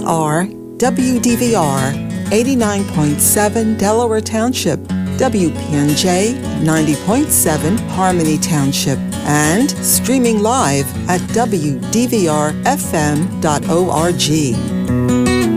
are WDVR 89.7 Delaware Township, WPNJ 90.7 Harmony Township, and streaming live at WDVRFM.org.